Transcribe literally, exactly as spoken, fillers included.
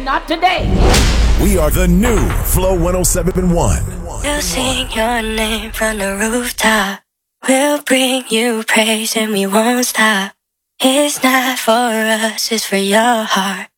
not today. We are the new Flow one oh seven point one. We'll sing your name from the rooftop. We'll bring you praise and we won't stop. It's not for us, it's for your heart.